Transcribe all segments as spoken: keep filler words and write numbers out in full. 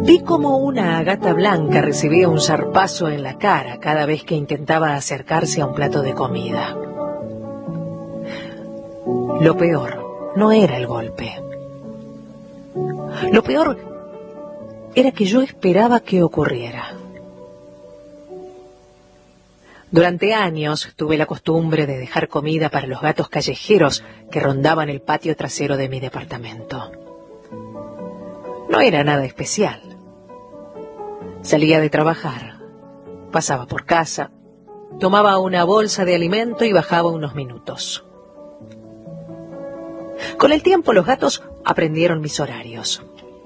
Vi como una gata blanca recibía un zarpazo en la cara cada vez que intentaba acercarse a un plato de comida. Lo peor no era el golpe. Lo peor era que yo esperaba que ocurriera. Durante años tuve la costumbre de dejar comida para los gatos callejeros que rondaban el patio trasero de mi departamento. No era nada especial. Salía de trabajar, pasaba por casa, tomaba una bolsa de alimento y bajaba unos minutos. Con el tiempo los gatos aprendieron mis horarios.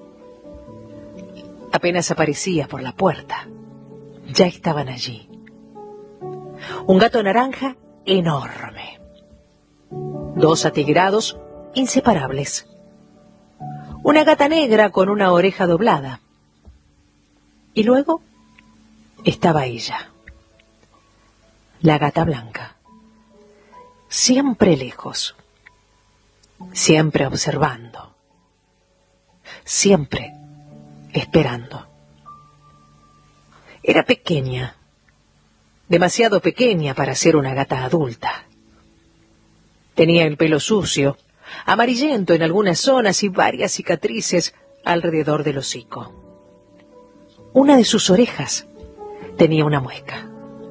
Apenas aparecía por la puerta, ya estaban allí. Un gato naranja enorme. Dos atigrados inseparables. Una gata negra con una oreja doblada. Y luego estaba ella, la gata blanca, siempre lejos, siempre observando, siempre esperando. Era pequeña, demasiado pequeña para ser una gata adulta. Tenía el pelo sucio, amarillento en algunas zonas y varias cicatrices alrededor del hocico. Una de sus orejas tenía una muesca.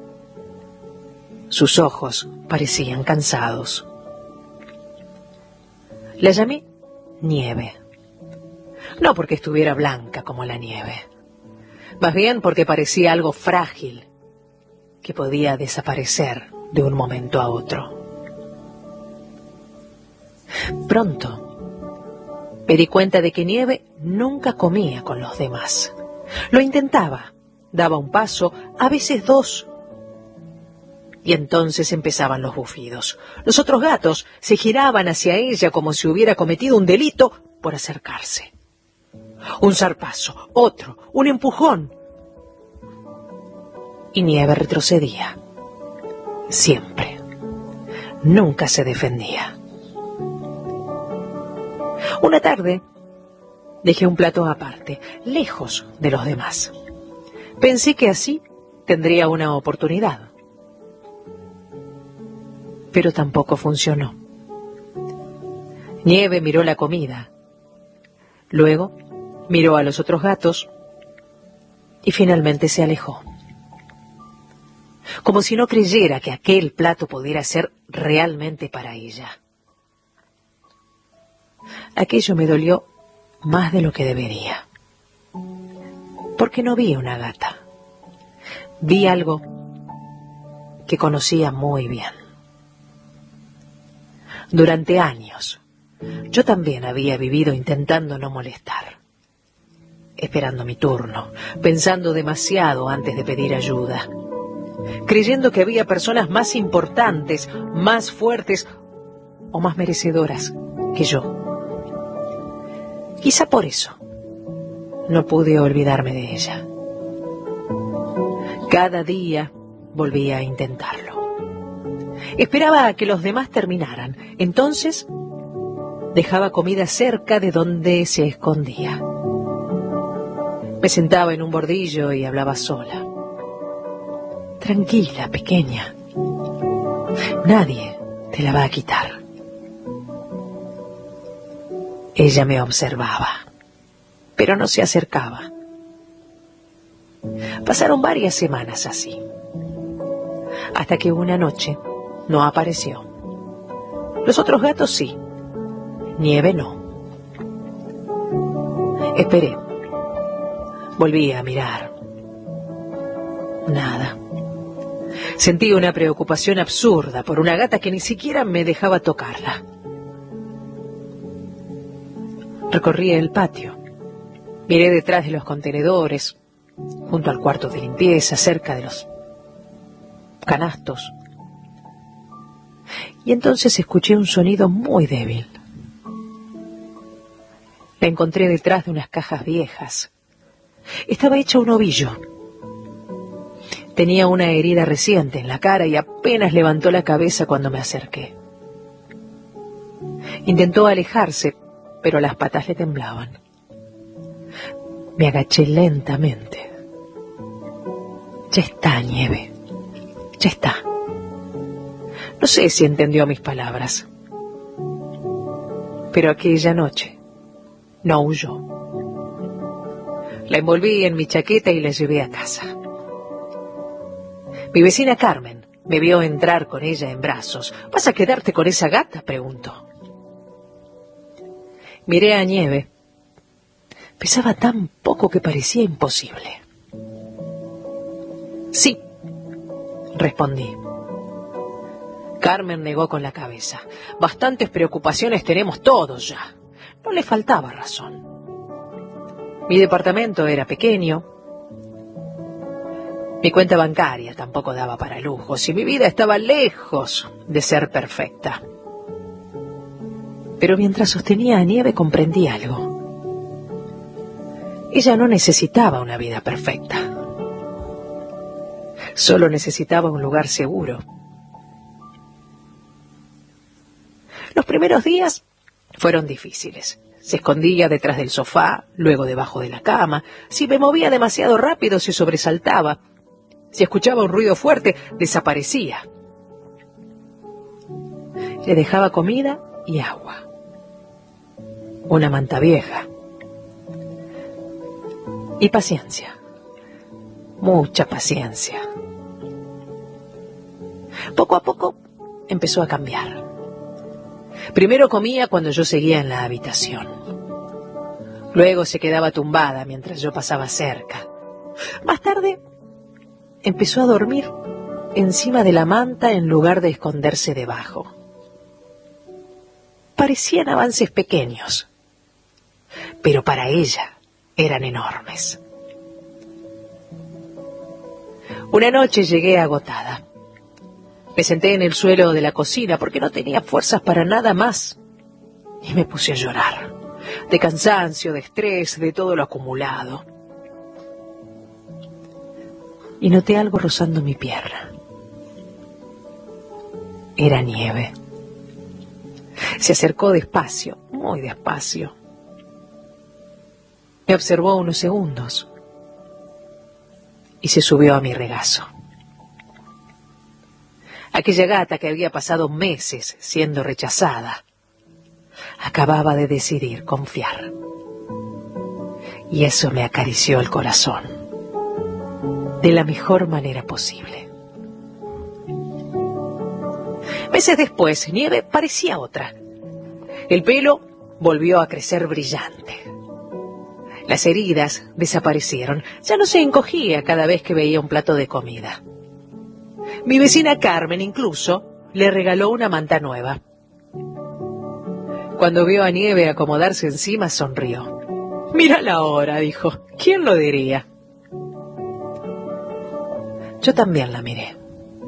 Sus ojos parecían cansados. La llamé Nieve. No porque estuviera blanca como la nieve, más bien porque parecía algo frágil que podía desaparecer de un momento a otro. Pronto me di cuenta de que Nieve nunca comía con los demás. Lo intentaba, daba un paso, a veces dos. Y entonces empezaban los bufidos. Los otros gatos se giraban hacia ella como si hubiera cometido un delito por acercarse. Un zarpazo, otro, un empujón. Y Nieve retrocedía. Siempre. Nunca se defendía. Una tarde dejé un plato aparte, lejos de los demás. Pensé que así tendría una oportunidad. Pero tampoco funcionó. Nieve miró la comida. Luego miró a los otros gatos y finalmente se alejó. Como si no creyera que aquel plato pudiera ser realmente para ella. Aquello me dolió más de lo que debería. Porque no vi una gata. Vi algo que conocía muy bien. Durante años, yo también había vivido intentando no molestar. Esperando mi turno, pensando demasiado antes de pedir ayuda. Creyendo que había personas más importantes, más fuertes o más merecedoras que yo. Quizá por eso no pude olvidarme de ella. Cada día volvía a intentarlo. Esperaba a que los demás terminaran. Entonces dejaba comida cerca de donde se escondía. Me sentaba en un bordillo y hablaba sola. Tranquila, pequeña. Nadie te la va a quitar. Ella me observaba, pero no se acercaba. Pasaron varias semanas así, hasta que una noche no apareció. Los otros gatos sí, Nieve no. Esperé. Volví a mirar. Nada. Sentí una preocupación absurda por una gata que ni siquiera me dejaba tocarla. Recorrí el patio. Miré detrás de los contenedores, junto al cuarto de limpieza, cerca de los canastos. Y entonces escuché un sonido muy débil. La encontré detrás de unas cajas viejas. Estaba hecha un ovillo. Tenía una herida reciente en la cara y apenas levantó la cabeza cuando me acerqué. Intentó alejarse, pero las patas le temblaban. Me agaché lentamente. Ya está, Nieve. Ya está. No sé si entendió mis palabras, pero aquella noche no huyó. La envolví en mi chaqueta y la llevé a casa. Mi vecina Carmen me vio entrar con ella en brazos. ¿Vas a quedarte con esa gata?, preguntó. Miré a Nieve. Pesaba tan poco que parecía imposible. Sí, respondí. Carmen negó con la cabeza. Bastantes preocupaciones tenemos todos ya. No le faltaba razón. Mi departamento era pequeño. Mi cuenta bancaria tampoco daba para lujos y mi vida estaba lejos de ser perfecta. Pero mientras sostenía a Nieve comprendí algo. Ella no necesitaba una vida perfecta. Solo necesitaba un lugar seguro. Los primeros días fueron difíciles. Se escondía detrás del sofá, luego debajo de la cama. Si me movía demasiado rápido, se sobresaltaba. Si escuchaba un ruido fuerte, desaparecía. Le dejaba comida y agua. Una manta vieja. Y paciencia. Mucha paciencia. Poco a poco empezó a cambiar. Primero comía cuando yo seguía en la habitación. Luego se quedaba tumbada mientras yo pasaba cerca. Más tarde empezó a dormir encima de la manta en lugar de esconderse debajo. Parecían avances pequeños, pero para ella eran enormes. Una noche llegué agotada. Me senté en el suelo de la cocina porque no tenía fuerzas para nada más y me puse a llorar, de cansancio, de estrés, de todo lo acumulado. Y noté algo rozando mi pierna. Era Nieve. Se acercó despacio, muy despacio. Me observó unos segundos y se subió a mi regazo. Aquella gata que había pasado meses siendo rechazada, acababa de decidir confiar. Y eso me acarició el corazón, de la mejor manera posible. Meses después, Nieve parecía otra. El pelo volvió a crecer brillante. Las heridas desaparecieron. Ya no se encogía cada vez que veía un plato de comida. Mi vecina Carmen incluso le regaló una manta nueva. Cuando vio a Nieve acomodarse encima, sonrió. «Mírala ahora», dijo. «¿Quién lo diría?» Yo también la miré.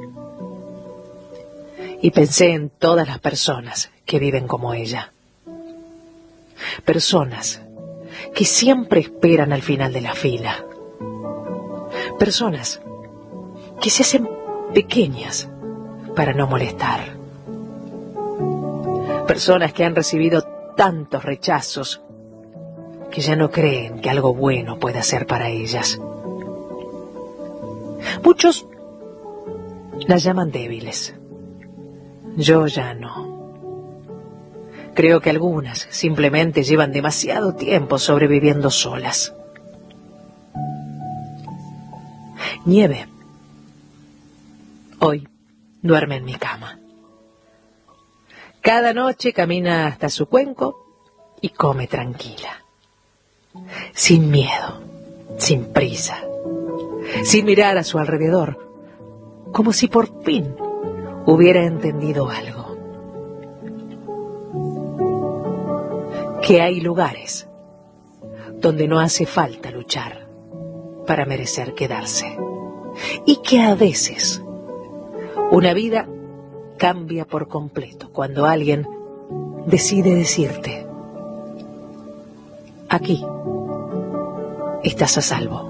Y pensé en todas las personas que viven como ella. Personas que siempre esperan al final de la fila. Personas que se hacen pequeñas para no molestar. Personas que han recibido tantos rechazos que ya no creen que algo bueno pueda ser para ellas. Muchos las llaman débiles. Yo ya no. Creo que algunas simplemente llevan demasiado tiempo sobreviviendo solas. Nieve hoy duerme en mi cama. Cada noche camina hasta su cuenco y come tranquila. Sin miedo, sin prisa, sin mirar a su alrededor, como si por fin hubiera entendido algo. Que hay lugares donde no hace falta luchar para merecer quedarse. Y que a veces una vida cambia por completo cuando alguien decide decirte: aquí estás a salvo.